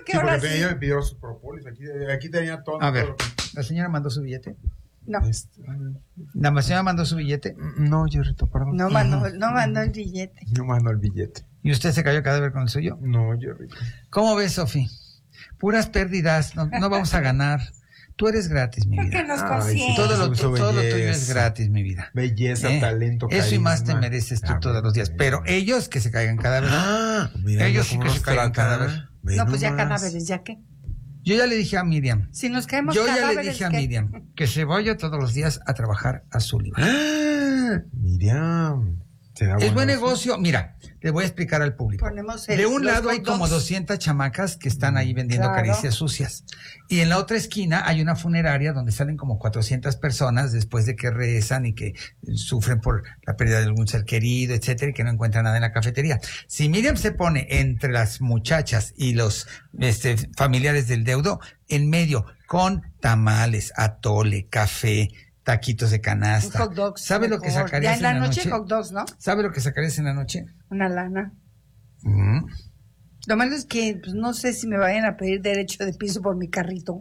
que Sí, ahora porque sí. ella me pidió su propolis. Aquí tenía todo. A ver, todo lo que- ¿la señora mandó su billete? No, ¿La señora mandó su billete? No, Jerrito, perdón. no mandó el billete. No mandó el billete. ¿Y usted se cayó a cadáver con el suyo? No, Jerrito. ¿Cómo ves, Sofi? Puras pérdidas, no vamos a ganar. Tú eres gratis, mi Porque vida. nos Ay, consiente. Todo lo Su tuyo es belleza. gratis, mi vida. Belleza, talento, Eso y más te carisma. mereces tú Ah, todos los días. bueno. Pero ellos que se caigan cadáver. Mira, Ellos sí cómo que se nos caigan trata. cadáver. Ve No, pues ya nomás. cadáveres, ¿ya qué? Yo ya le dije a Miriam. Si nos caemos Yo ya cadáveres, le dije a ¿qué? Miriam que se vaya todos los días a trabajar a Sullivan. Miriam. ¿Será Es buen bueno negocio. Mira, le voy a explicar al público. Ponemos De un los lado hay hot como dogs. 200 chamacas que están ahí vendiendo Claro. caricias sucias. Y en la otra esquina hay una funeraria donde salen como 400 personas después de que rezan y que sufren por la pérdida de algún ser querido, etcétera, y que no encuentran nada en la cafetería. Si Miriam se pone entre las muchachas y los familiares del deudo, en medio, con tamales, atole, café, taquitos de canasta. Hot dogs, ¿Sabe lo que mejor. sacarías Ya en la noche, noche? hot dogs, ¿no? ¿Sabe lo que sacarías en la noche? Una lana. Mm. Lo malo es que pues, no sé si me vayan a pedir derecho de piso por mi carrito.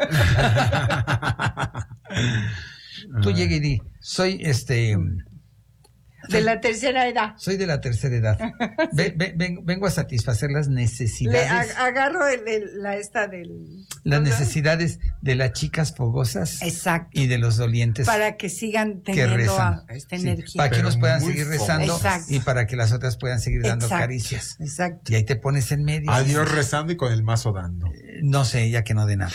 Tú llega y di, soy De la tercera edad. soy de la tercera edad. Vengo a satisfacer las Le necesidades, agarro la esta del... las ¿verdad? necesidades de las chicas fogosas Exacto. y de los dolientes Para que sigan que teniendo rezan. esta Sí, energía. para que Pero unos puedan muy seguir rezando Exacto. y para que las otras puedan seguir dando Exacto. caricias. Exacto. Y ahí te pones en medio. Adiós rezando y con el mazo dando. No sé, ya que no de nada.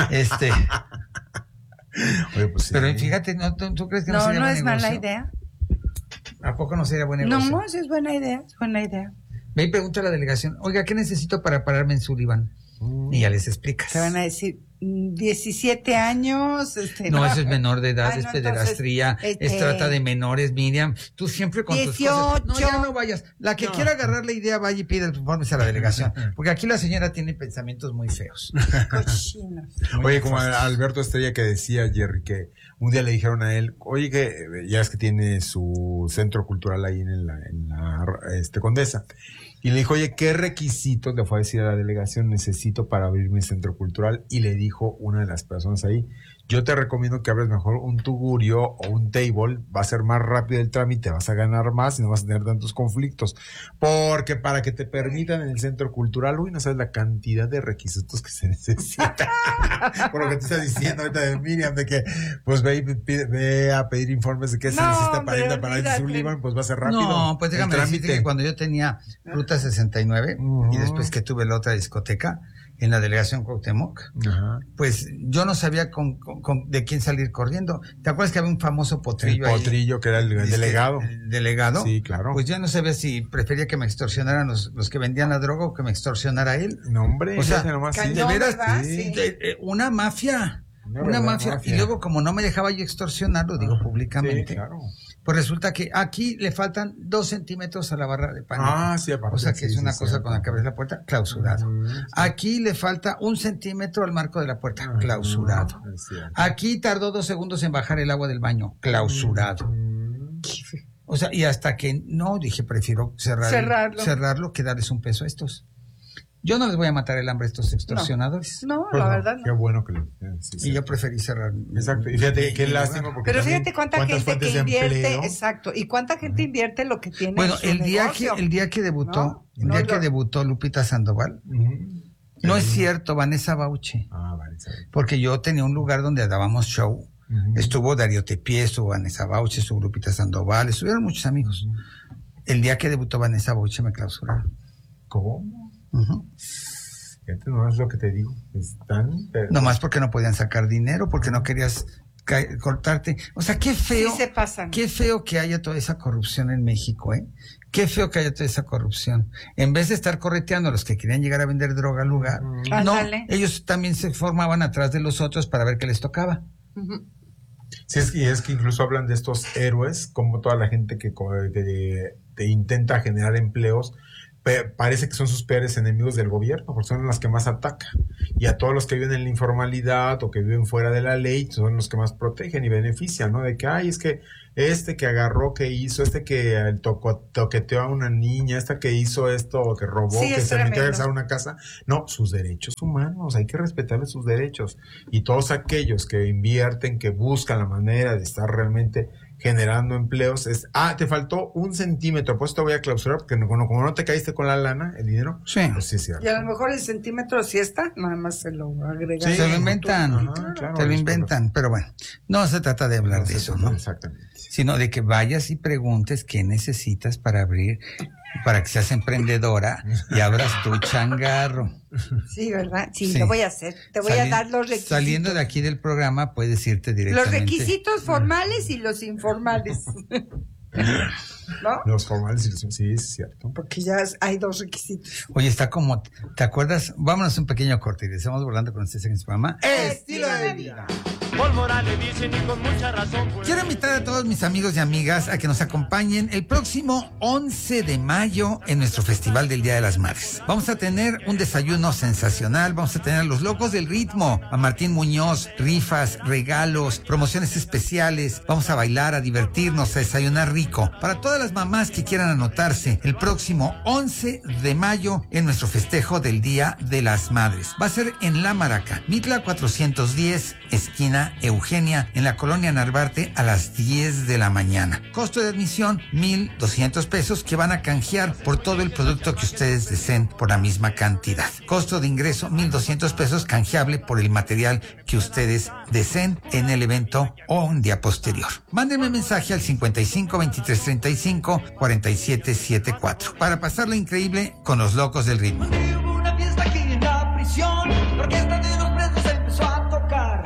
Oye, pues sí. Pero fíjate, ¿tú crees que no No, sería no buen es mala negocio? idea. ¿A poco no sería buen negocio? No, sí es buena idea, es buena idea. Ve y pregunta a la delegación, oiga, ¿qué necesito para pararme en Sullivan? Y ya les explicas. Te van a decir 17 años. No, eso es menor de edad, Ay, es no, pederastría, entonces, es trata de menores, Miriam. Tú siempre con tus cosas. No, 18. ya no vayas. La que quiera agarrar la idea, vaya y pide el informe a la delegación. Porque aquí la señora tiene pensamientos muy feos. Cochinos. Oye, como Alberto Estrella que decía, Jerry, que un día le dijeron a él, oye, que ya es que tiene su centro cultural ahí en la Condesa. Y le dijo, oye, ¿qué requisitos le fue a decir a la delegación necesito para abrir mi centro cultural? Y le dijo una de las personas ahí, yo te recomiendo que abres mejor un tugurio o un table, va a ser más rápido el trámite, vas a ganar más y no vas a tener tantos conflictos. Porque para que te permitan en el centro cultural, uy, no sabes la cantidad de requisitos que se necesitan. Por lo que te está diciendo ahorita de Miriam, de que pues ve a pedir informes de qué se No, necesita para ir hombre, a parar olvídate. Sullivan, pues va a ser rápido. No, pues el déjame decirte trámite. que cuando yo tenía Ruta 69 y después que tuve la otra discoteca en la delegación Cuauhtémoc, Ajá. pues yo no sabía de quién salir corriendo. ¿Te acuerdas que había un famoso El potrillo ahí? potrillo que era el delegado. El delegado. Sí, claro. Pues yo no sabía si prefería que me extorsionaran los que vendían la droga o que me extorsionara él. No, hombre, O sea, fíjate nomás, sí. cañón, De veras, ¿verdad? sí. Sí. Una mafia. Una Una verdad, mafia. mafia. Y luego, como no me dejaba yo extorsionar, lo digo públicamente, Sí, claro. pues resulta que aquí le faltan 2 centímetros a la barra de pan. Sí, aparte. O sea que sí, es una sí, cosa sí. con la que abres la puerta, clausurado. Sí. Aquí le falta 1 centímetro al marco de la puerta, Ah, clausurado. es cierto. Aquí tardó 2 segundos en bajar el agua del baño, clausurado. O sea, y hasta que no, dije, prefiero cerrarlo que darles un peso a estos. Yo no les voy a matar el hambre a estos extorsionadores. No, Pues la no, verdad Qué no. bueno que sí, Y yo preferí cerrar. Exacto. Y fíjate, qué lástima porque Pero también fíjate cuánta cuántas gente fuentes que de invierte, empleo. exacto, y cuánta gente invierte lo que tiene Bueno, en su el día negocio. que debutó, ¿No? el No, día que lo- debutó Lupita Sandoval, Ujú. no es cierto, Vanessa Bauche, Vale, está bien. porque yo tenía un lugar donde dábamos show. Ujú. Estuvo Darío Tepié, estuvo Vanessa Bauche, estuvo Lupita Sandoval, estuvieron muchos amigos. El día que debutó Vanessa Bauche me clausuraron. ¿Cómo? Ujú. Fíjate, no es lo que te digo. Están. Nomás porque no podían sacar dinero, porque no querías cortarte. O sea, qué feo. Sí se pasan. Qué feo que haya toda esa corrupción en México, ¿eh? Qué feo que haya toda esa corrupción. En vez de estar correteando a los que querían llegar a vender droga al lugar, no, Ándale. ellos también se formaban atrás de los otros para ver qué les tocaba. Ujú. Sí, es que incluso hablan de estos héroes, como toda la gente que te intenta generar empleos, parece que son sus peores enemigos del gobierno, porque son los que más atacan. Y a todos los que viven en la informalidad o que viven fuera de la ley, son los que más protegen y benefician, ¿no? De que, es que que agarró, que hizo, que toqueteó a una niña, que hizo esto, que robó, sí, que se metió a regresar a una casa. No, sus derechos humanos, hay que respetarle sus derechos. Y todos aquellos que invierten, que buscan la manera de estar realmente generando empleos, te faltó 1 centímetro, pues te voy a clausurar, porque como no te caíste con la lana, el dinero, sí. Pues sí es cierto. Y a lo mejor el centímetro sí está, nada más se lo agregan. Sí, se lo inventan, se lo inventan, pero bueno, no se trata de hablar de eso, ¿no? Exactamente. Sino de que vayas y preguntes qué necesitas para abrir, para que seas emprendedora y abras tu changarro. Sí, ¿verdad? Sí, lo voy a hacer. Te voy a dar los requisitos. Saliendo de aquí del programa puedes irte directamente. Los requisitos formales y los informales. ¿No? Los formales y los... Sí, es cierto. Porque ya hay 2 requisitos. Oye, está como... ¿Te acuerdas? Vámonos un pequeño corte y estamos volando con ustedes en este programa. Estilo de vida. Paul Morales dicen y con mucha razón. Pues. Quiero invitar a todos mis amigos y amigas a que nos acompañen el próximo 11 de mayo en nuestro Festival del Día de las Madres. Vamos a tener un desayuno sensacional, vamos a tener a los locos del ritmo, a Martín Muñoz, rifas, regalos, promociones especiales, vamos a bailar, a divertirnos, a desayunar rico. Para todas las mamás que quieran anotarse, el próximo 11 de mayo en nuestro festejo del Día de las Madres. Va a ser en La Maraca, Mitla 410, esquina Eugenia, en la colonia Narvarte, a las 10 de la mañana. Costo de admisión, 1,200 pesos, que van a canjear por todo el producto que ustedes deseen por la misma cantidad. Costo de ingreso, 1,200 pesos, canjeable por el material que ustedes deseen en el evento o un día posterior. Mándenme mensaje al 55 23 35 47 74 para pasarla increíble con los locos del ritmo. Hubo una fiesta aquí en la prisión, la orquesta de los presos empezó a tocar.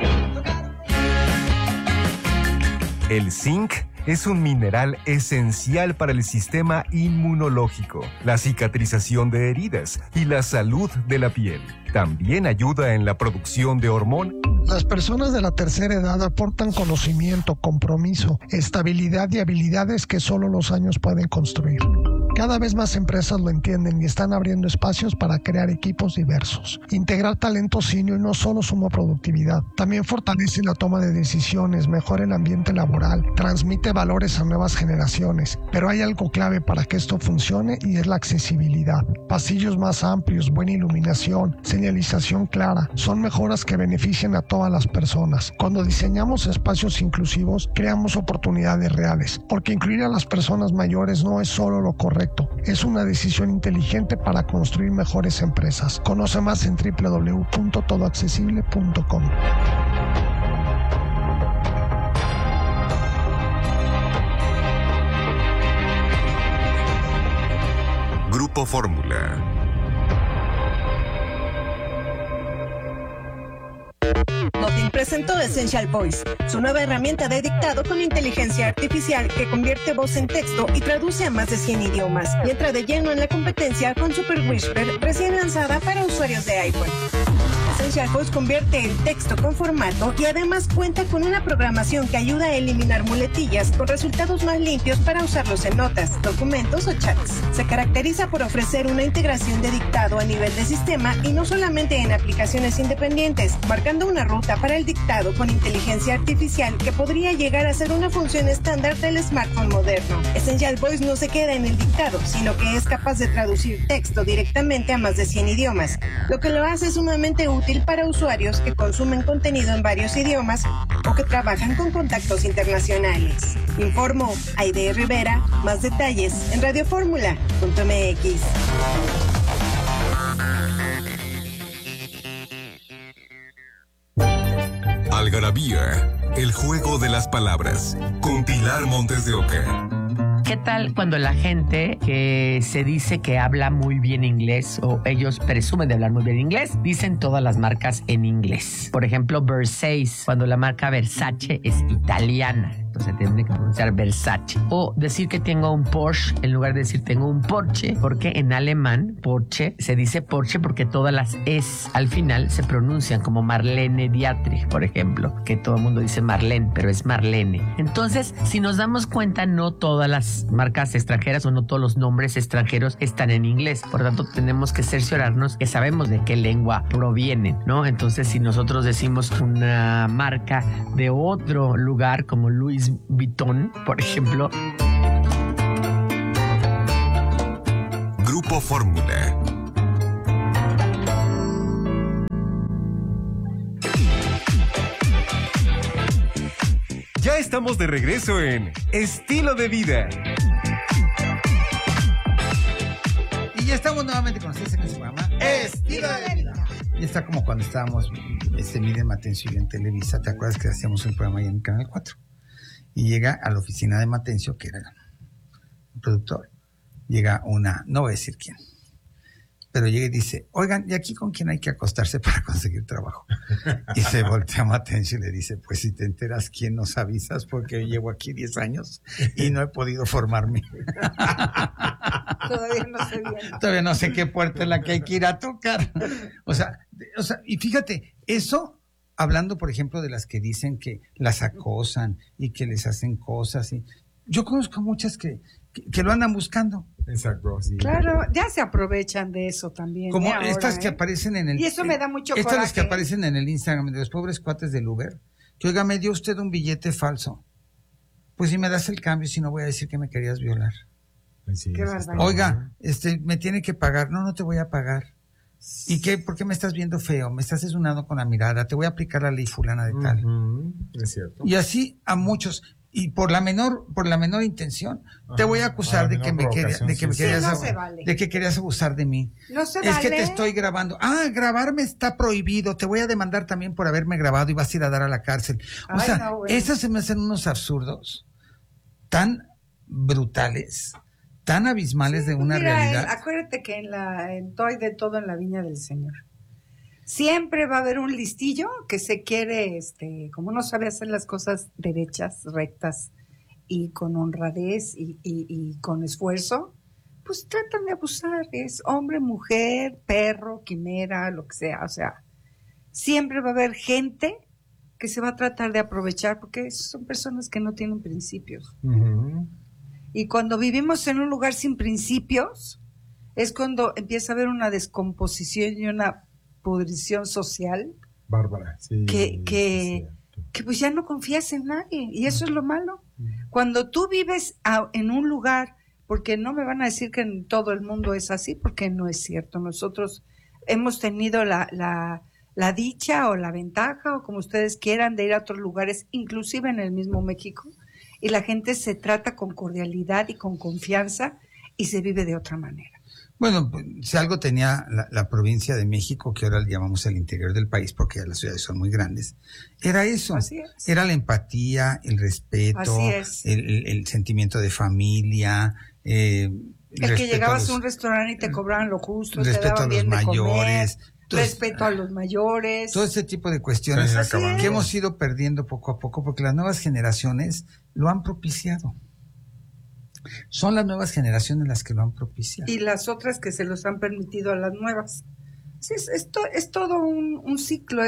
El zinc es un mineral esencial para el sistema inmunológico, la cicatrización de heridas y la salud de la piel. También ayuda en la producción de hormonas. Las personas de la tercera edad aportan conocimiento, compromiso, estabilidad y habilidades que solo los años pueden construir. Cada vez más empresas lo entienden y están abriendo espacios para crear equipos diversos. Integrar talento senior no solo suma productividad, también fortalece la toma de decisiones, mejora el ambiente laboral, transmite valores a nuevas generaciones. Pero hay algo clave para que esto funcione y es la accesibilidad. Pasillos más amplios, buena iluminación, señalización clara, son mejoras que benefician a todas las personas. Cuando diseñamos espacios inclusivos, creamos oportunidades reales, porque incluir a las personas mayores no es solo lo correcto, es una decisión inteligente para construir mejores empresas. Conoce más en www.todoaccesible.com. Grupo Fórmula. Nothing presentó Essential Voice, su nueva herramienta de dictado con inteligencia artificial que convierte voz en texto y traduce a más de 100 idiomas. Y entra de lleno en la competencia con Super Whisper, recién lanzada para usuarios de iPhone. Essential Voice convierte el texto con formato y además cuenta con una programación que ayuda a eliminar muletillas con resultados más limpios para usarlos en notas, documentos o chats. Se caracteriza por ofrecer una integración de dictado a nivel de sistema y no solamente en aplicaciones independientes, marcando una ruta para el dictado con inteligencia artificial que podría llegar a ser una función estándar del smartphone moderno. Essential Voice no se queda en el dictado, sino que es capaz de traducir texto directamente a más de 100 idiomas, lo que lo hace sumamente útil para usuarios que consumen contenido en varios idiomas o que trabajan con contactos internacionales. Informó Aide Rivera. Más detalles en radioformula.mx. Algarabía, el juego de las palabras, con Pilar Montes de Oca. ¿Qué tal cuando la gente que se dice que habla muy bien inglés o ellos presumen de hablar muy bien inglés, dicen todas las marcas en inglés? Por ejemplo, Versace, cuando la marca Versace es italiana. correcto, se tiene que pronunciar Versace. O decir que tengo un Porsche en lugar de decir tengo un Porsche, porque en alemán Porsche se dice Porsche porque todas las es al final se pronuncian como Marlene Dietrich, por ejemplo, que todo el mundo dice Marlene, pero es Marlene. Entonces, si nos damos cuenta, no todas las marcas extranjeras o no todos los nombres extranjeros están en inglés. Por tanto, tenemos que cerciorarnos que sabemos de qué lengua provienen, ¿no? Entonces, si nosotros decimos una marca de otro lugar como Louis Vuitton, por ejemplo. Grupo Fórmula. Ya estamos de regreso en Estilo de Vida. Y ya estamos nuevamente con ustedes en el programa Estilo de Vida. Y está como cuando estábamos Miriam Matencio y en Televisa. ¿Te acuerdas que hacíamos un programa ahí en Canal 4? Y llega a la oficina de Matencio, que era el productor. Llega una, no voy a decir quién, pero llega y dice, oigan, ¿y aquí con quién hay que acostarse para conseguir trabajo? Y se voltea a Matencio y le dice, pues si te enteras quién nos avisas, porque llevo aquí 10 años y no he podido formarme. Todavía no sé bien. Todavía no sé qué puerta es la que hay que ir a tocar. O sea, y fíjate, eso, hablando por ejemplo de las que dicen que las acosan y que les hacen cosas. Yo conozco muchas que lo andan buscando. Exacto, sí. Claro, ya se aprovechan de eso también. Como ahora, estas que aparecen en el... Y eso me da mucho estas coraje. las que aparecen en el Instagram de los pobres cuates del Uber. Que oiga, me dio usted un billete falso. Pues si me das el cambio, si no voy a decir que me querías violar. Sí, qué barbaridad. Oiga, me tiene que pagar. No te voy a pagar. ¿Y qué? ¿Por qué me estás viendo feo? Me estás desunando con la mirada. Te voy a aplicar la ley fulana de tal. Es cierto. Y así a muchos. Y por la menor intención, te voy a acusar de que querías abusar de mí. No se Es vale. que te estoy grabando. Grabarme está prohibido. Te voy a demandar también por haberme grabado y vas a ir a dar a la cárcel. O sea, no, bueno. esas se me hacen unos absurdos tan brutales, tan abismales de una realidad. Acuérdate que hay de todo en la viña del Señor. Siempre va a haber un listillo que se quiere, como no sabe hacer las cosas derechas, rectas y con honradez y con esfuerzo, pues tratan de abusar. Es hombre, mujer, perro, quimera, lo que sea. O sea, siempre va a haber gente que se va a tratar de aprovechar porque son personas que no tienen principios. Uh-huh. Y cuando vivimos en un lugar sin principios, es cuando empieza a haber una descomposición y una pudrición social. Bárbara, sí. Que pues ya no confías en nadie. Y eso es lo malo. Cuando tú vives en un lugar, porque no me van a decir que en todo el mundo es así, porque no es cierto. Nosotros hemos tenido la dicha o la ventaja, o como ustedes quieran, de ir a otros lugares, inclusive en el mismo México, y la gente se trata con cordialidad y con confianza y se vive de otra manera. Bueno, pues, si algo tenía la provincia de México, que ahora le llamamos el interior del país, porque las ciudades son muy grandes, era eso. Así es. Era la empatía, el respeto, Así es. el sentimiento de familia. El que llegabas a un restaurante y te cobraban lo justo, te respeto daban a los bien de comer, mayores. respeto a los mayores. Todo ese tipo de cuestiones que hemos ido perdiendo poco a poco, porque las nuevas generaciones lo han propiciado. Son las nuevas generaciones las que lo han propiciado. Y las otras que se los han permitido a las nuevas. Sí, es todo un ciclo.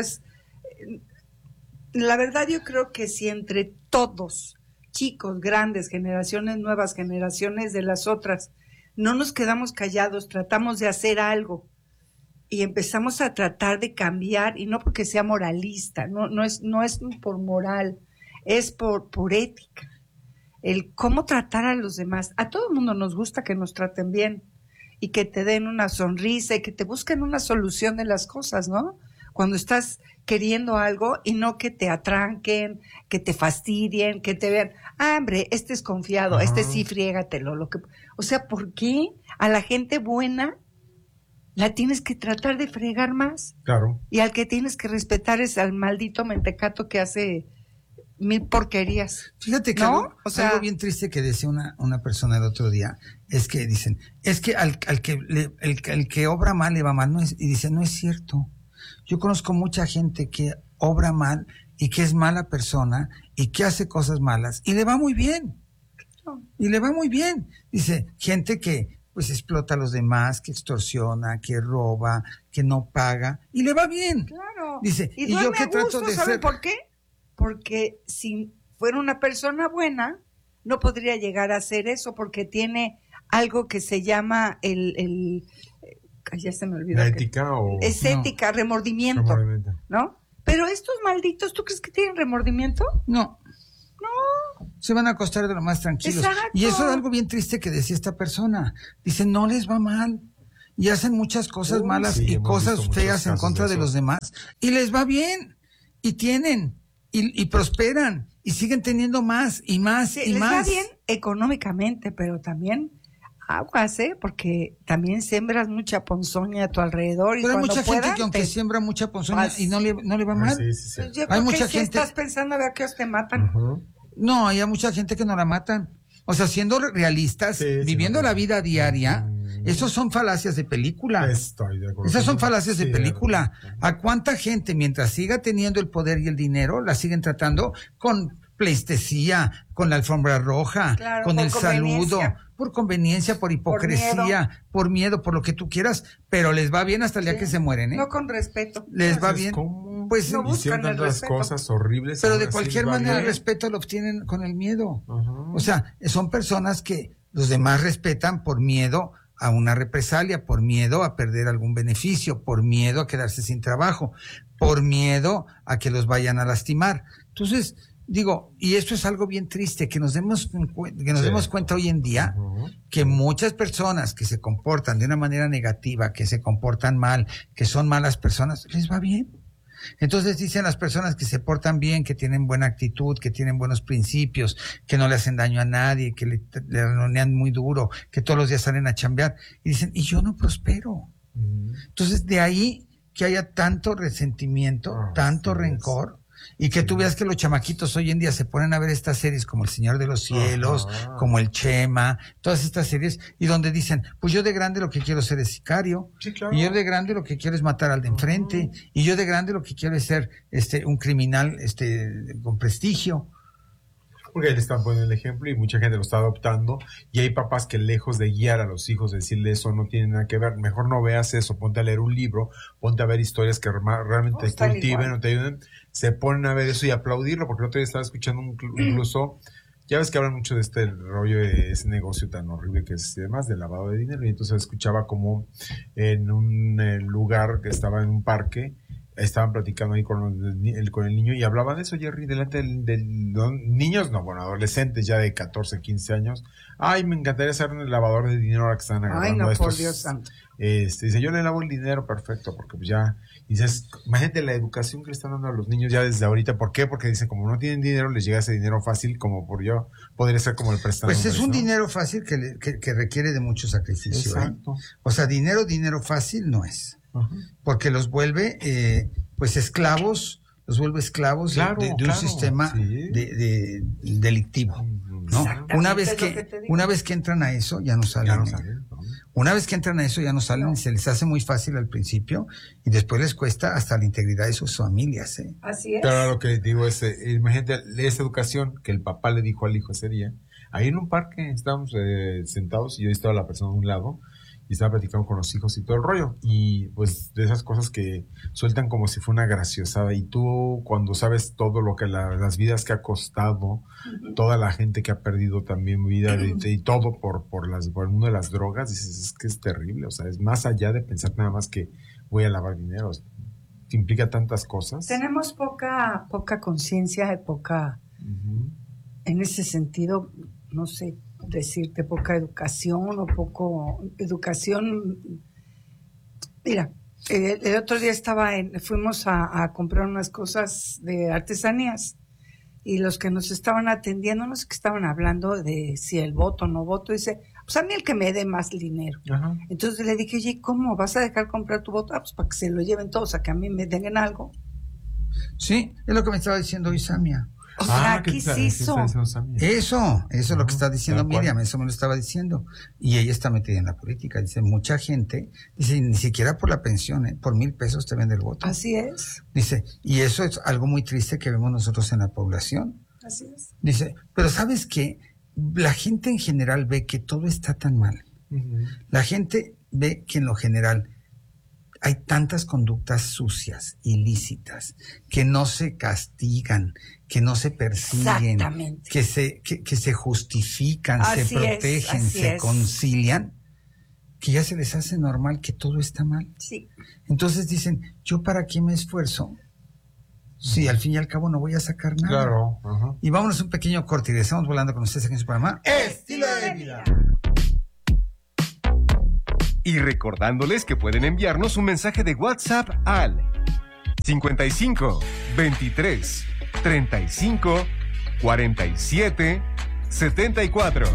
La verdad, yo creo que si entre todos, chicos, grandes generaciones, nuevas generaciones de las otras, no nos quedamos callados, tratamos de hacer algo y empezamos a tratar de cambiar, y no porque sea moralista, no es por moral, es por ética. El cómo tratar a los demás. A todo el mundo nos gusta que nos traten bien y que te den una sonrisa y que te busquen una solución de las cosas, ¿no? Cuando estás queriendo algo y no que te atranquen, que te fastidien, que te vean, hombre, este es confiado, este sí, friégatelo. O sea, ¿por qué a la gente buena la tienes que tratar de fregar más? Claro. Y al que tienes que respetar es al maldito mentecato que hace 1000 porquerías. Fíjate que ¿no? algo bien triste que decía una persona el otro día, es que dicen, es que al que obra mal le va mal, y dice, no es cierto. Yo conozco mucha gente que obra mal y que es mala persona y que hace cosas malas y le va muy bien. Y le va muy bien. Dice, gente que pues explota a los demás, que extorsiona, que roba, que no paga, y le va bien. Claro. Dice, y yo que gusto, trato de ¿sabe ser... por qué? Porque si fuera una persona buena, no podría llegar a hacer eso, porque tiene algo que se llama ya se me olvidó. ¿La ética o...? Es ética, remordimiento, ¿no? Pero estos malditos, ¿tú crees que tienen remordimiento? No. Se van a acostar de lo más tranquilos. Exacto. Y eso es algo bien triste que decía esta persona. Dice, no les va mal. Y hacen muchas cosas malas y cosas feas en contra de los demás. Y les va bien. Y tienen. Y prosperan. Y siguen teniendo más y más y les más. Les va bien económicamente, pero también aguas, porque también siembras mucha ponzoña a tu alrededor. Pero hay mucha gente que aunque siembra mucha ponzoña y no le va mal. Sí. Pues yo creo que si estás pensando a ver qué os te matan. No, hay mucha gente que no la matan. O sea, siendo realistas, viviendo la vida diaria, esos son falacias de película. Estoy de acuerdo. Esas son falacias de película. ¿A cuánta gente, mientras siga teniendo el poder y el dinero, la siguen tratando con pleistesía, con la alfombra roja, claro, con el saludo, por conveniencia, por hipocresía, por miedo, por lo que tú quieras, pero les va bien hasta el día que se mueren, No con respeto. Les va bien. Pues no buscan el respeto. Cosas horribles. Pero de cualquier manera el respeto lo obtienen con el miedo. O sea, son personas que los demás respetan por miedo a una represalia, por miedo a perder algún beneficio, por miedo a quedarse sin trabajo, por miedo a que los vayan a lastimar. Entonces, digo, y esto es algo bien triste, que nos demos cuenta hoy en día que muchas personas que se comportan de una manera negativa, que se comportan mal, que son malas personas, les va bien. Entonces dicen las personas que se portan bien, que tienen buena actitud, que tienen buenos principios, que no le hacen daño a nadie, que le ranonean muy duro, que todos los días salen a chambear, y dicen, y yo no prospero. Entonces de ahí que haya tanto resentimiento, tanto rencor, y que tú veas que los chamaquitos hoy en día se ponen a ver estas series como El Señor de los Cielos, como El Chema, todas estas series, y donde dicen, pues yo de grande lo que quiero ser es sicario, y yo de grande lo que quiero es matar al de enfrente, y yo de grande lo que quiero es ser un criminal con prestigio. Porque ahí le están poniendo el ejemplo y mucha gente lo está adoptando, y hay papás que lejos de guiar a los hijos, decirle eso no tiene nada que ver, mejor no veas eso, ponte a leer un libro, ponte a ver historias que realmente te cultiven o te ayuden, se ponen a ver eso y aplaudirlo, porque el otro día estaba escuchando incluso, ya ves que hablan mucho de este rollo de ese negocio tan horrible que es además del lavado de dinero, y entonces escuchaba como en un lugar que estaba en un parque, estaban platicando ahí con el niño y hablaban de eso, Jerry, delante de niños, adolescentes ya de 14, 15 años. Ay, me encantaría ser un lavador de dinero ahora que están agarrando estos. Por Dios santo. Dice, yo le lavo el dinero, perfecto, porque pues ya, dices, imagínate la educación que le están dando a los niños ya desde ahorita. ¿Por qué? Porque dicen, como no tienen dinero, les llega ese dinero fácil, como por yo, podría ser como el prestado. Pues es un dinero fácil que requiere de mucho sacrificio. Exacto. O sea, dinero fácil no es. Porque los vuelve esclavos, de un sistema delictivo, ¿no? Una vez que entran a eso ya no salen. Una vez que entran a eso ya no salen, se les hace muy fácil al principio y después les cuesta hasta la integridad de sus familias. Así es. Pero lo que digo es, imagínate esa educación que el papá le dijo al hijo ese día. Ahí en un parque estábamos sentados y yo estaba la persona a un lado y estaba platicando con los hijos y todo el rollo, y pues de esas cosas que sueltan como si fuera una graciosada, y tú cuando sabes todo lo que las vidas que ha costado, toda la gente que ha perdido también vida y todo por el mundo de las drogas, dices, es que es terrible, o sea, es más allá de pensar nada más que voy a lavar dinero, implica tantas cosas. Tenemos poca conciencia, en ese sentido, no sé decirte, poca educación o poco educación. Mira, el otro día fuimos a comprar unas cosas de artesanías y los que nos estaban atendiendo, no sé qué estaban hablando de si el voto o no voto, dice, pues a mí el que me dé más dinero. Entonces le dije, oye, ¿cómo vas a dejar comprar tu voto? Pues para que se lo lleven todos, a que a mí me den algo. Sí, es lo que me estaba diciendo hoy Samia. O sea, ¿qué es eso? Eso es lo que está diciendo Miriam, eso me lo estaba diciendo. Y ella está metida en la política. Dice, mucha gente, dice, ni siquiera por la pensión, por 1,000 pesos te vende el voto. Así es. Dice, y eso es algo muy triste que vemos nosotros en la población. Así es. Dice, pero ¿sabes qué? La gente en general ve que todo está tan mal. La gente ve que en lo general hay tantas conductas sucias, ilícitas, que no se castigan, que no se persiguen, que se justifican, así se protegen, se concilian, que ya se les hace normal que todo está mal. Sí. Entonces dicen, ¿yo para qué me esfuerzo? Sí, al fin y al cabo no voy a sacar nada. Claro. Ajá. Y vámonos un pequeño corte y estamos volando con ustedes aquí en su programa Estilo de Vida. Y recordándoles que pueden enviarnos un mensaje de WhatsApp al 55 23 35 47 74.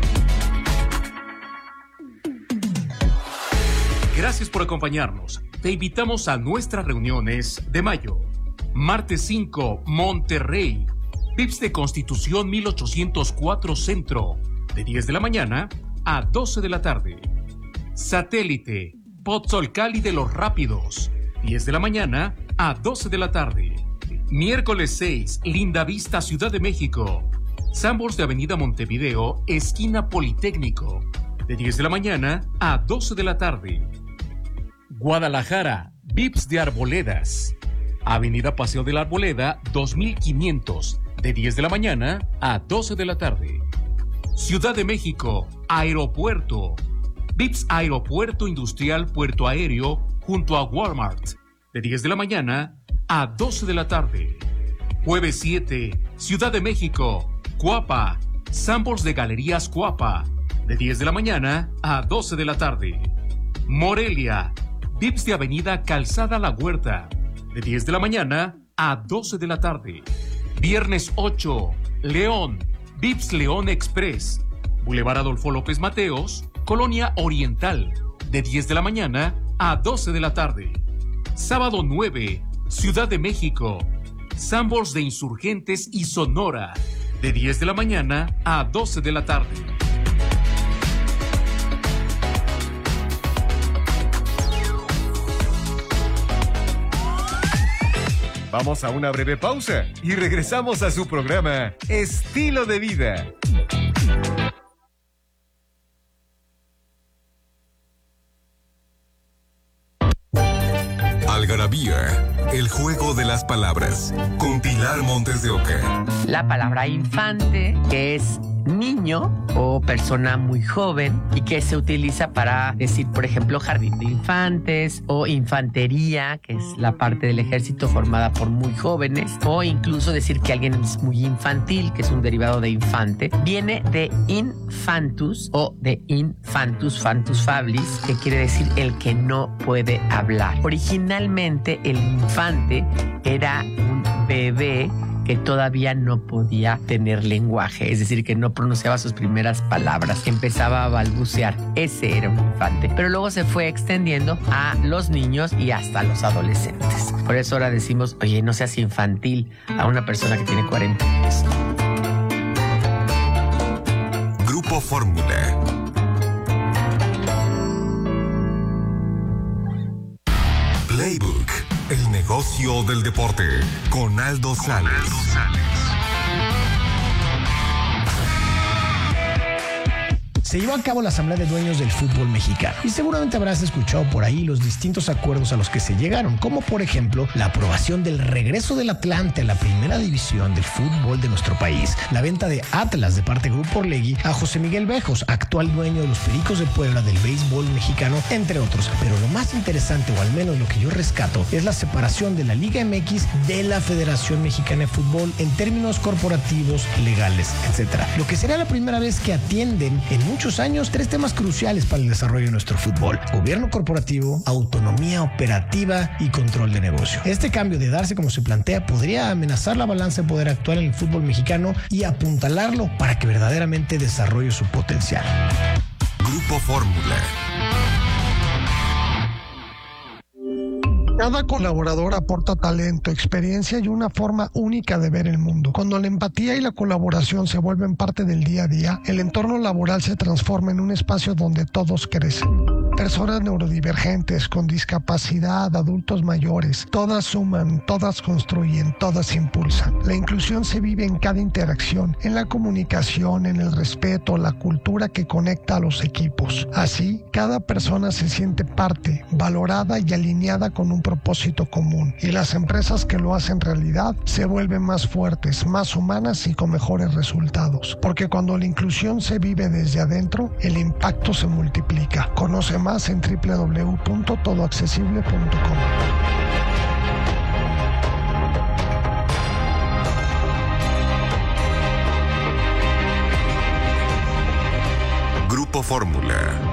Gracias por acompañarnos. Te invitamos a nuestras reuniones de mayo. Martes 5, Monterrey. Vips de Constitución 1804 Centro. De 10 de la mañana a 12 de la tarde. Satélite, Pozzolcali de los Rápidos, 10 de la mañana a 12 de la tarde. Miércoles 6, Lindavista, Ciudad de México. Sanborns de Avenida Montevideo, esquina Politécnico, de 10 de la mañana a 12 de la tarde. Guadalajara, Vips de Arboledas. Avenida Paseo de la Arboleda, 2500, de 10 de la mañana a 12 de la tarde. Ciudad de México, Aeropuerto. Vips Aeropuerto Industrial Puerto Aéreo junto a Walmart, de 10 de la mañana a 12 de la tarde. Jueves 7, Ciudad de México, Cuapa, Sanborns de Galerías Cuapa, de 10 de la mañana a 12 de la tarde. Morelia, Vips de Avenida Calzada La Huerta, de 10 de la mañana a 12 de la tarde. Viernes 8, León, Vips León Express, Boulevard Adolfo López Mateos, Colonia Oriental, de 10 de la mañana a 12 de la tarde. Sábado 9, Ciudad de México, Sanborns de Insurgentes y Sonora, de 10 de la mañana a 12 de la tarde. Vamos a una breve pausa y regresamos a su programa Estilo de Vida. Algarabía, el juego de las palabras, con Pilar Montes de Oca. La palabra infante, que es niño o persona muy joven y que se utiliza para decir, por ejemplo, jardín de infantes o infantería, que es la parte del ejército formada por muy jóvenes, o incluso decir que alguien es muy infantil, que es un derivado de infante. Viene de infantus o de infantus, fantus fablis, que quiere decir el que no puede hablar. Originalmente el infante era un bebé que todavía no podía tener lenguaje, es decir, que no pronunciaba sus primeras palabras, que empezaba a balbucear. Ese era un infante. Pero luego se fue extendiendo a los niños y hasta los adolescentes. Por eso ahora decimos, oye, no seas infantil a una persona que tiene 40 años. Grupo Fórmula. Playbook, el negocio del deporte, con Aldo Sales. Se llevó a cabo la Asamblea de Dueños del Fútbol Mexicano y seguramente habrás escuchado por ahí los distintos acuerdos a los que se llegaron, como por ejemplo la aprobación del regreso del Atlante a la primera división del fútbol de nuestro país, la venta de Atlas de parte de Grupo Orlegui a José Miguel Bejos, actual dueño de los Pericos de Puebla del béisbol mexicano, entre otros. Pero lo más interesante, o al menos lo que yo rescato, es la separación de la Liga MX de la Federación Mexicana de Fútbol en términos corporativos, legales, etc. Lo que será la primera vez que atienden en muchos años 3 temas cruciales para el desarrollo de nuestro fútbol: gobierno corporativo, autonomía operativa y control de negocio. Este cambio, de darse como se plantea, podría amenazar la balanza de poder actual en el fútbol mexicano y apuntalarlo para que verdaderamente desarrolle su potencial. Grupo Fórmula. Cada colaborador aporta talento, experiencia y una forma única de ver el mundo. Cuando la empatía y la colaboración se vuelven parte del día a día, el entorno laboral se transforma en un espacio donde todos crecen. Personas neurodivergentes, con discapacidad, adultos mayores, todas suman, todas construyen, todas impulsan. La inclusión se vive en cada interacción, en la comunicación, en el respeto, la cultura que conecta a los equipos. Así, cada persona se siente parte, valorada y alineada con un propósito común. Y las empresas que lo hacen realidad se vuelven más fuertes, más humanas y con mejores resultados. Porque cuando la inclusión se vive desde adentro, el impacto se multiplica. Conoce más en www.todoaccesible.com. Grupo Fórmula.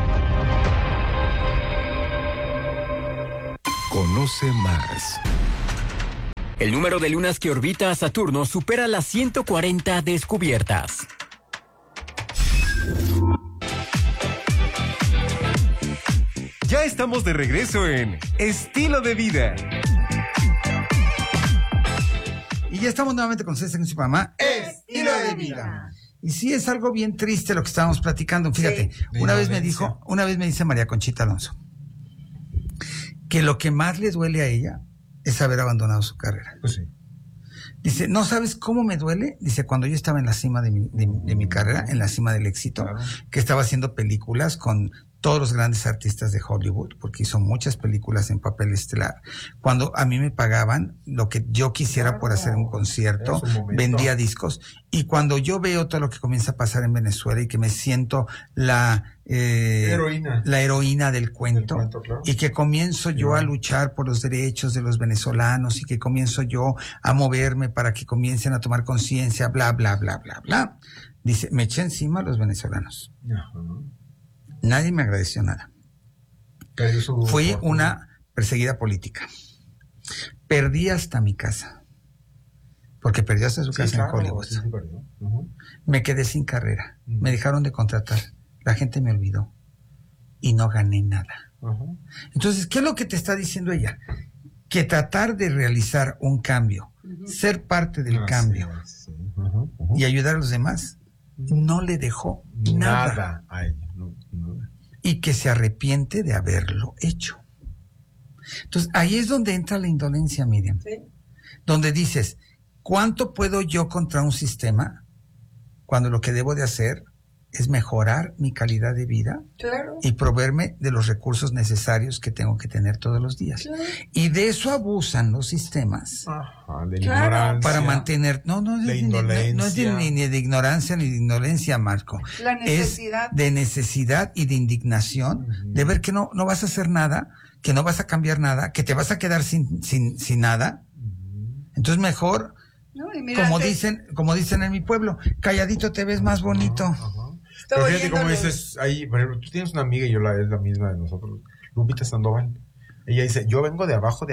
Conoce más. El número de lunas que orbita a Saturno supera las 140 descubiertas. Ya estamos de regreso en Estilo de Vida. Y ya estamos nuevamente con César y su mamá. Estilo de Vida. Y sí, es algo bien triste lo que estábamos platicando. Fíjate, sí, una vez me dice María Conchita Alonso que lo que más le duele a ella es haber abandonado su carrera. Pues sí. Dice, ¿no sabes cómo me duele? Dice, cuando yo estaba en la cima de mi carrera, en la cima del éxito, claro, que estaba haciendo películas con todos los grandes artistas de Hollywood, porque hizo muchas películas en papel estelar. Cuando a mí me pagaban lo que yo quisiera, claro, por hacer un concierto, vendía discos. Y cuando yo veo todo lo que comienza a pasar en Venezuela y que me siento la heroína del cuento, claro, y que comienzo yo a luchar por los derechos de los venezolanos y que comienzo yo a moverme para que comiencen a tomar conciencia, bla, bla, bla, bla, bla. Dice, me eché encima a los venezolanos. Nadie me agradeció nada. Fui una perseguida política. Perdí hasta mi casa. Porque perdí hasta su casa, claro, en Hollywood. Sí, me quedé sin carrera. Me dejaron de contratar. La gente me olvidó. Y no gané nada. Entonces, ¿qué es lo que te está diciendo ella? Que tratar de realizar un cambio, ser parte del cambio y ayudar a los demás, no le dejó nada a ella. Y que se arrepiente de haberlo hecho. Entonces, ahí es donde entra la indolencia, Miriam. ¿Sí? Donde dices, ¿cuánto puedo yo contra un sistema cuando lo que debo de hacer es mejorar mi calidad de vida, claro, y proveerme de los recursos necesarios que tengo que tener todos los días? Claro. Y de eso abusan los sistemas. De ignorancia. Para mantener... No es de ni de ignorancia ni de indolencia, Marco. La necesidad. Es de necesidad y de indignación, de ver que no vas a hacer nada, que no vas a cambiar nada, que te vas a quedar sin nada. Entonces mejor, como dicen en mi pueblo, calladito te ves más bonito. Pero fíjate cómo dices, ahí, por ejemplo, tú tienes una amiga y es la misma de nosotros, Lupita Sandoval. Ella dice, yo vengo de abajo.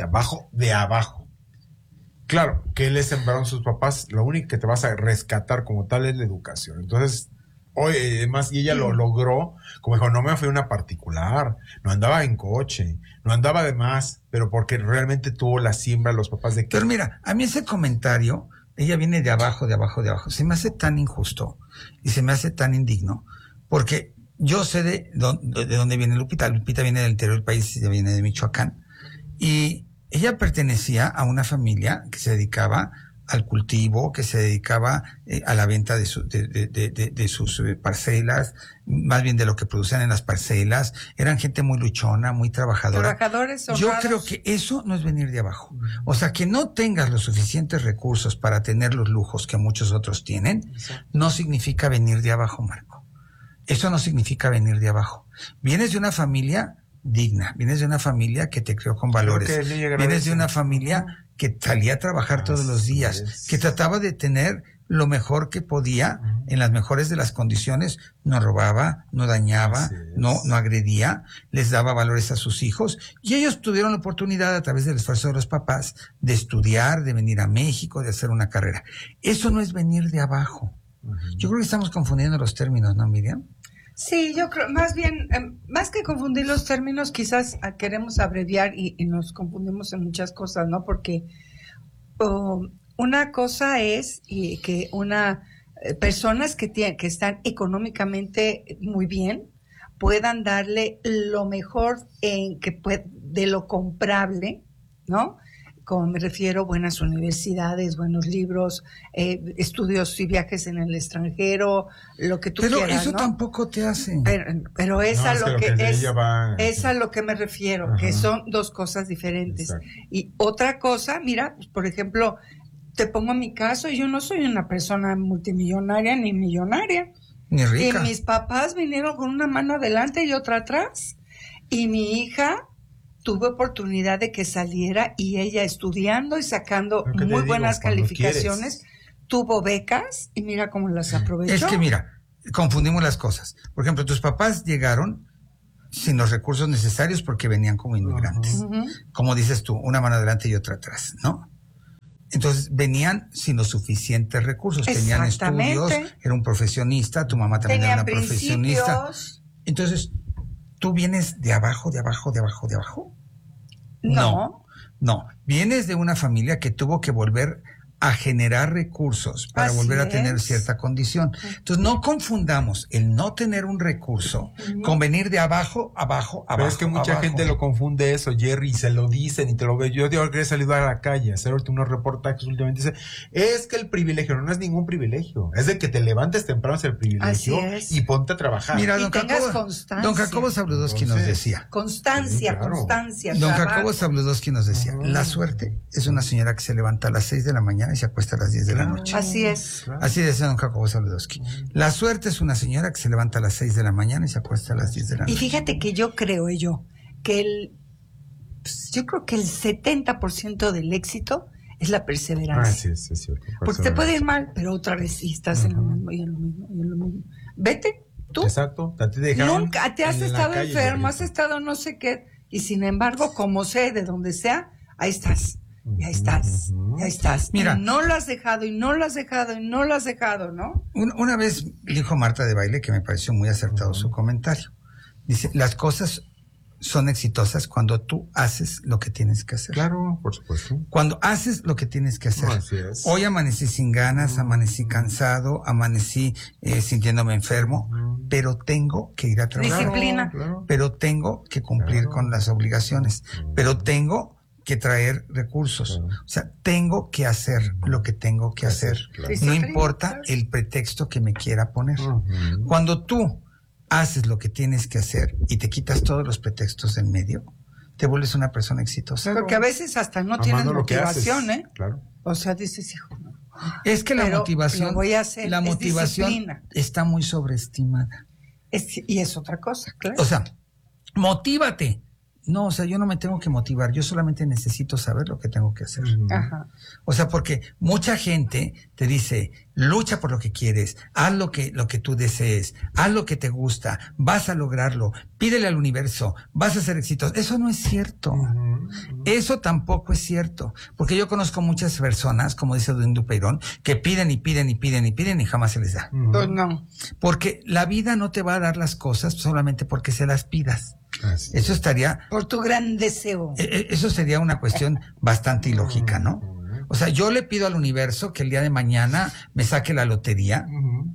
Claro, que le sembraron sus papás, lo único que te vas a rescatar como tal es la educación. Entonces, hoy, además, y ella lo logró, como dijo, no me fui a una particular, no andaba en coche, no andaba de más, pero porque realmente tuvo la siembra los papás de que... Pero mira, a mí ese comentario, ella viene de abajo, se me hace tan injusto y se me hace tan indigno, porque yo sé de dónde viene Lupita. Lupita viene del interior del país, ella viene de Michoacán, y ella pertenecía a una familia que se dedicaba al cultivo, que se dedicaba a la venta de sus parcelas, más bien de lo que producían en las parcelas. Eran gente muy luchona, muy trabajadora. Trabajadores honrados. Yo creo que eso no es venir de abajo. O sea, que no tengas los suficientes recursos para tener los lujos que muchos otros tienen, no significa venir de abajo, Marco. Eso no significa venir de abajo. Vienes de una familia digna, vienes de una familia que te crió con valores, vienes de una familia que salía a trabajar todos los días, que trataba de tener lo mejor que podía en las mejores de las condiciones, no robaba, no dañaba, no agredía, les daba valores a sus hijos, y ellos tuvieron la oportunidad a través del esfuerzo de los papás de estudiar, de venir a México, de hacer una carrera. Eso no es venir de abajo. Yo creo que estamos confundiendo los términos, ¿no, Miriam? Sí, yo creo, más bien, más que confundir los términos, quizás queremos abreviar y nos confundimos en muchas cosas, ¿no? Porque una cosa es que personas que están económicamente muy bien puedan darle lo mejor de lo comprable, ¿no? Como me refiero, buenas universidades, buenos libros, estudios y viajes en el extranjero, lo que tú quieras, Pero eso ¿no? tampoco te hace. Pero es a lo que es a lo que me refiero, Ajá. que son dos cosas diferentes. Exacto. Y otra cosa, mira, pues, por ejemplo, te pongo mi caso, yo no soy una persona multimillonaria ni millonaria. Ni rica. Y mis papás vinieron con una mano adelante y otra atrás. Y mi hija tuve oportunidad de que saliera y ella estudiando y sacando Lo que te muy digo, buenas cuando calificaciones, quieres. tuvo becas y mira cómo las aprovechó. Es que mira, confundimos las cosas. Por ejemplo, tus papás llegaron sin los recursos necesarios porque venían como inmigrantes. Ujú. Como dices tú, una mano adelante y otra atrás, ¿no? Entonces venían sin los suficientes recursos, tenían Exactamente. estudios, era un profesionista, tu mamá también era Tenían una profesionista. principios. Entonces, ¿tú vienes de abajo? No. Vienes de una familia que tuvo que volver a generar recursos para Así volver a tener es. cierta condición. Entonces, no confundamos el no tener un recurso con venir de abajo. Pero es que mucha gente lo confunde eso, Jerry, y se lo dicen y te lo ve. Yo he salido a la calle a hacer unos reportajes últimamente. Dice, es que el privilegio no es ningún privilegio. Es de que te levantes temprano es el privilegio Así es. y ponte a trabajar. Mira, Y don tengas Jacobo, constancia. don Jacobo Zabludowski nos decía. Constancia, Sí, claro. constancia. Don trabajo. Jacobo Zabludowski nos decía, la suerte es una señora que se levanta a las 6 de la mañana y se acuesta a las 10 de la noche. Así es. Así decía don Jacobo Zabludowski. La suerte es una señora que se levanta a las 6 de la mañana y se acuesta a las 10 de la Y noche. fíjate que yo creo que yo creo que el 70% del éxito es la perseverancia. Sí, es cierto. Porque te puede ir mal, pero otra vez sí estás en lo mismo y en lo mismo y en lo mismo. Vete, tú. Exacto. A ti te dejaron Nunca te has en la estado calle, enfermo, has Jerry. estado no sé qué, y sin embargo, como sé, de donde sea, ahí estás. Ya estás, ya estás. Mira. Y no lo has dejado, y no lo has dejado, y no lo has dejado, ¿no? Una vez dijo Marta de Baile, que me pareció muy acertado su comentario. Dice, las cosas son exitosas cuando tú haces lo que tienes que hacer. Claro, por supuesto. Cuando haces lo que tienes que hacer. Así es. Hoy amanecí sin ganas, amanecí cansado, amanecí sintiéndome enfermo, pero tengo que ir a trabajar. Disciplina. Claro. Pero tengo que cumplir con las obligaciones. Pero tengo que traer recursos. O sea, tengo que hacer lo que tengo que hacer. Claro. No Disciplina, importa claro. el pretexto que me quiera poner. Cuando tú haces lo que tienes que hacer y te quitas todos los pretextos en medio, te vuelves una persona exitosa. Porque a veces hasta no Amando tienes lo que motivación, haces. ¿eh? Claro. O sea, dices, hijo, no. Es que la Pero motivación, lo voy a hacer, la es motivación disciplina. está muy sobreestimada. Y es otra cosa, claro. O sea, motívate. No, o sea, yo no me tengo que motivar, yo solamente necesito saber lo que tengo que hacer. Ajá. O sea, porque mucha gente te dice, lucha por lo que quieres, haz lo que tú desees, haz lo que te gusta, vas a lograrlo, pídele al universo, vas a ser exitoso. Eso no es cierto. Eso tampoco es cierto. Porque yo conozco muchas personas, como dice Don Dupeirón, que piden y piden y piden y piden y jamás se les da. Pues no. Porque la vida no te va a dar las cosas solamente porque se las pidas. Así Eso estaría, Por tu gran deseo. eso sería una cuestión bastante ilógica, ¿no? O sea, yo le pido al universo que el día de mañana me saque la lotería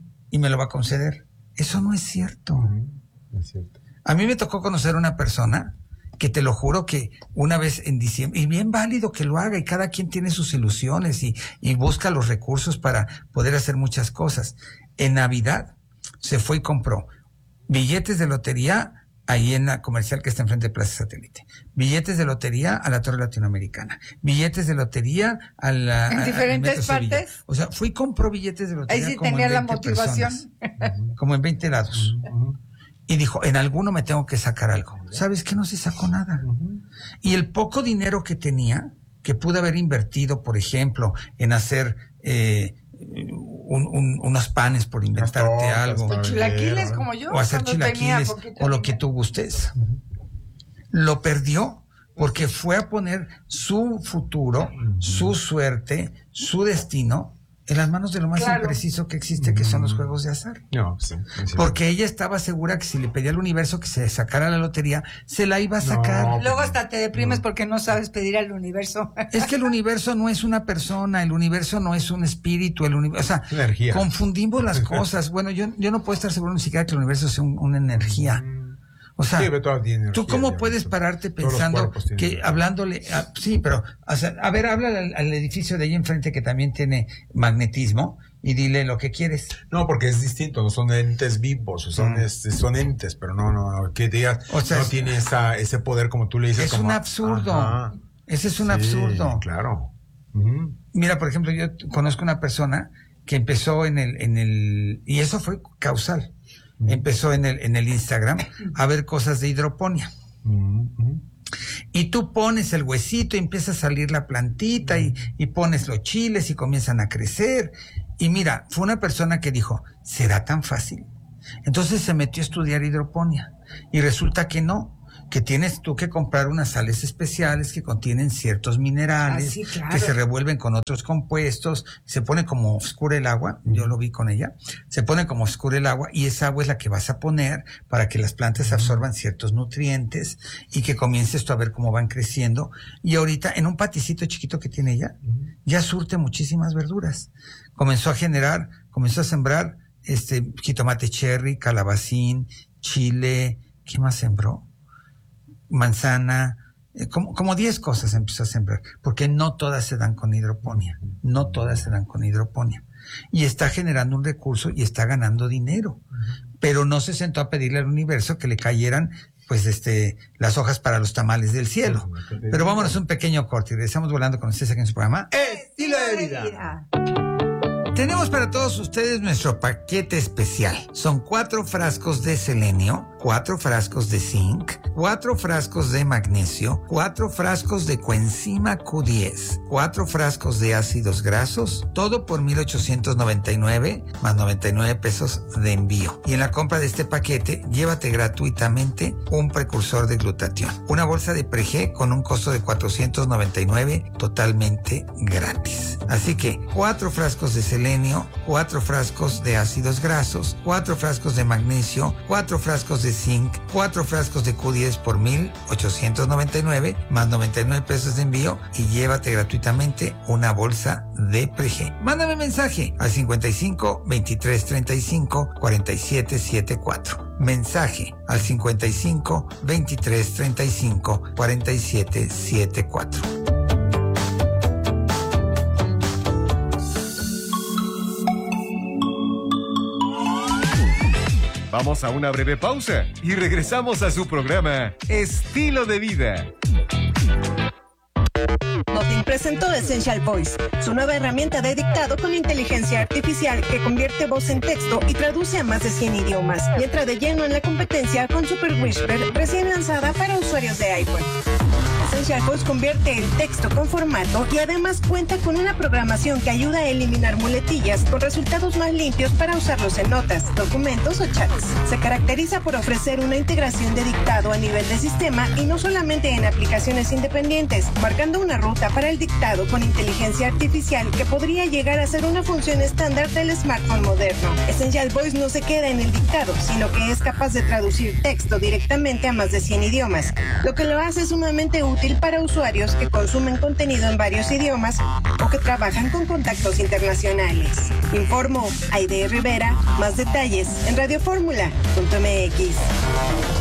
y me lo va a conceder. Eso no es cierto. es cierto. A mí me tocó conocer una persona que te lo juro que una vez en diciembre, y bien válido que lo haga, y cada quien tiene sus ilusiones y busca los recursos para poder hacer muchas cosas. En Navidad se fue y compró billetes de lotería ahí en la comercial que está enfrente de Plaza Satélite, billetes de lotería a la Torre Latinoamericana, billetes de lotería a la... ¿En al diferentes Metro Sevilla. partes? O sea, fui y compró billetes de lotería Ahí sí como tenía en la 20 motivación. personas, como en 20 lados. Y dijo, en alguno me tengo que sacar algo. ¿Sabes qué? No se sacó nada. Y el poco dinero que tenía, que pude haber invertido, por ejemplo, en hacer unos panes, por inventarte tortas, algo. para Chilaquiles como yo. O hacer cuando tenía chilaquiles, poquito o lo que dinero. tú gustes. Lo perdió porque fue a poner su futuro, su suerte, su destino en las manos de lo más impreciso que existe, que son los juegos de azar. No, sí. Porque ella estaba segura que si le pedía al universo que se sacara la lotería, se la iba a sacar. Luego hasta te deprimes porque no sabes pedir al universo. Es que el universo no es una persona, el universo no es un espíritu, o sea, energía. Confundimos las cosas. Bueno, yo no puedo estar seguro ni siquiera que el universo sea una energía. O sea, sí, energía, ¿tú cómo puedes pararte pensando que hablándole? Sí, pero, o sea, a ver, habla al edificio de ahí enfrente que también tiene magnetismo y dile lo que quieres. No, porque es distinto, no son entes vivos, son entes, pero no, que digas, o sea, no tiene ese poder como tú le dices. Es un absurdo. Ajá. Ese es un absurdo. Claro. Mira, por ejemplo, yo conozco una persona que empezó en el y eso fue causal. Empezó en el Instagram a ver cosas de hidroponía. Y tú pones el huesito y empieza a salir la plantita y pones los chiles y comienzan a crecer. Y mira, fue una persona que dijo, ¿será tan fácil? Entonces se metió a estudiar hidroponía y resulta que no, que tienes tú que comprar unas sales especiales que contienen ciertos minerales, que se revuelven con otros compuestos, se pone como oscura el agua, yo lo vi con ella, se pone como oscura el agua y esa agua es la que vas a poner para que las plantas absorban ciertos nutrientes y que comiences tú a ver cómo van creciendo. Y ahorita en un paticito chiquito que tiene ella, ya surte muchísimas verduras. Comenzó a sembrar jitomate cherry, calabacín, chile, ¿qué más sembró? Manzana, como 10 cosas empezó a sembrar, porque no todas se dan con hidroponía, y está generando un recurso y está ganando dinero, pero no se sentó a pedirle al universo que le cayeran las hojas para los tamales del cielo. Pero vámonos un pequeño corte y regresamos volando con ustedes aquí en su programa Estilo de Vida. Tenemos para todos ustedes nuestro paquete especial. Son 4 frascos de selenio, 4 frascos de zinc, 4 frascos de magnesio, 4 frascos de coenzima Q10, 4 frascos de ácidos grasos, todo por $1,899 más 99 pesos de envío. Y en la compra de este paquete, llévate gratuitamente un precursor de glutatión. Una bolsa de Preg con un costo de $499 totalmente gratis. Así que 4 frascos de selenio, 4 frascos de ácidos grasos, 4 frascos de magnesio, 4 frascos de zinc, 4 frascos de Q10 por $1,899 más 99 pesos de envío y llévate gratuitamente una bolsa de Preg. Mándame mensaje al 55 23 35 47 74. Mensaje al 55 23 35 47 74. Vamos a una breve pausa y regresamos a su programa Estilo de Vida. Nothing presentó Essential Voice, su nueva herramienta de dictado con inteligencia artificial que convierte voz en texto y traduce a más de 100 idiomas. Y entra de lleno en la competencia con Super Whisper, recién lanzada para usuarios de iPhone. Essential Voice convierte el texto con formato y además cuenta con una programación que ayuda a eliminar muletillas con resultados más limpios para usarlos en notas, documentos o chats. Se caracteriza por ofrecer una integración de dictado a nivel de sistema y no solamente en aplicaciones independientes, marcando una ruta para el dictado con inteligencia artificial que podría llegar a ser una función estándar del smartphone moderno. Essential Voice no se queda en el dictado, sino que es capaz de traducir texto directamente a más de 100 idiomas, lo que lo hace sumamente útil para usuarios que consumen contenido en varios idiomas o que trabajan con contactos internacionales. Informó Aide Rivera. Más detalles en radioformula.mx.